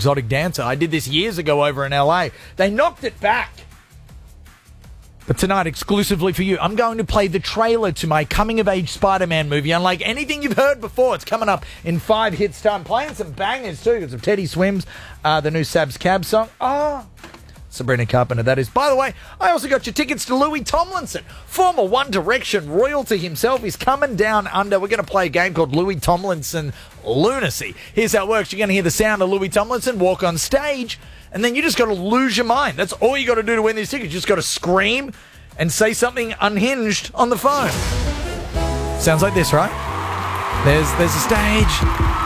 Exotic Dancer. I did this years ago over in LA. They knocked it back. But tonight, exclusively for you, I'm going to play the trailer to my coming-of-age Spider-Man movie. Unlike anything you've heard before, it's coming up in 5 hits time. Playing some bangers, too, because of Teddy Swims, the new Sabs Cab song. Sabrina Carpenter, that is. By the way, I also got your tickets to Louis Tomlinson. Former One Direction royalty himself. He's coming down under. We're going to play a game called Louis Tomlinson Lunacy. Here's how it works. You're going to hear the sound of Louis Tomlinson walk on stage, and then you just got to lose your mind. That's all you got to do to win these tickets. You just got to scream and say something unhinged on the phone. Sounds like this, right? There's a stage.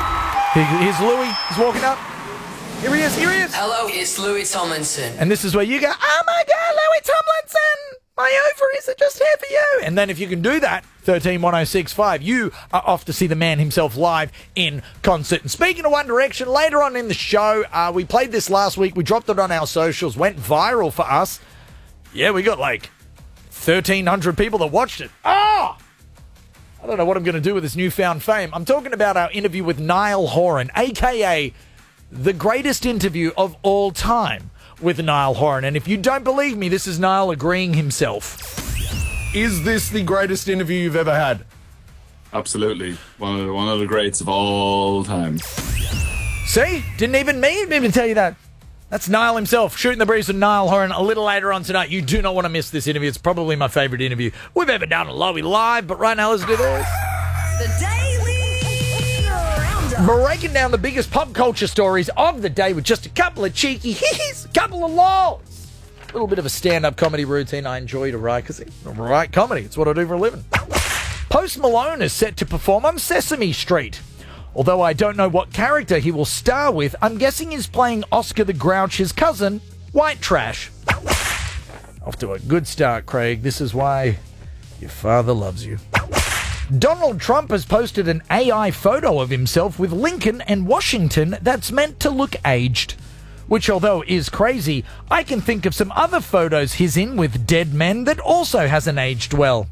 Here's Louis. He's walking up. Here he is. Hello, it's Louis Tomlinson. And this is where you go, oh my God, Louis Tomlinson, my ovaries are just here for you. And then if you can do that, 131065, you are off to see the man himself live in concert. And speaking of One Direction, later on in the show, we played this last week. We dropped it on our socials, went viral for us. Yeah, we got like 1,300 people that watched it. I don't know what I'm going to do with this newfound fame. I'm talking about our interview with Niall Horan, a.k.a. the greatest interview of all time with Niall Horan. And if you don't believe me, this is Niall agreeing himself. Is this the greatest interview you've ever had? Absolutely. One of the greats of all time. See? Didn't even tell you that. That's Niall himself, shooting the breeze with Niall Horan a little later on tonight. You do not want to miss this interview. It's probably my favourite interview we've ever done on Lowy Live. But right now, let's do this. The Daily Roundup. Breaking down the biggest pop culture stories of the day with just a couple of cheeky hee-hees, a couple of lols. A little bit of a stand-up comedy routine I enjoy to write because I write comedy. It's what I do for a living. Post Malone is set to perform on Sesame Street. Although I don't know what character he will star with, I'm guessing he's playing Oscar the Grouch, his cousin, White Trash. Off to a good start, Craig. This is why your father loves you. Donald Trump has posted an AI photo of himself with Lincoln and Washington that's meant to look aged. Which, although is crazy, I can think of some other photos he's in with dead men that also hasn't aged well.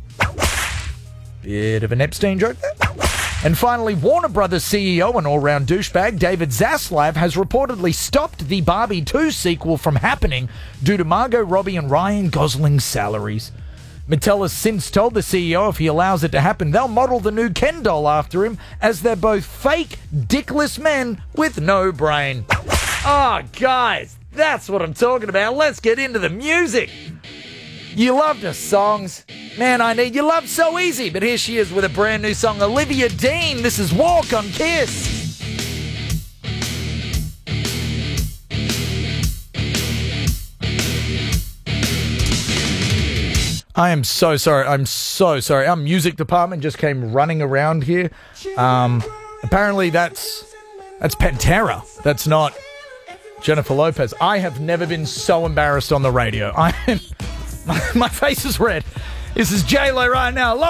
Bit of an Epstein joke there. And finally, Warner Brothers CEO and all-round douchebag David Zaslav has reportedly stopped the Barbie 2 sequel from happening due to Margot Robbie and Ryan Gosling's salaries. Mattel has since told the CEO if he allows it to happen, they'll model the new Ken doll after him, as they're both fake, dickless men with no brain. Oh, guys, that's what I'm talking about. Let's get into the music. You loved her songs. Man, I Need Your Love So Easy. But here she is with a brand new song, Olivia Dean. This is Walk on Kiss. I am so sorry. I'm so sorry. Our music department just came running around here. Apparently that's Pantera. That's not Jennifer Lopez. I have never been so embarrassed on the radio. My face is red. This is J-Lo right now.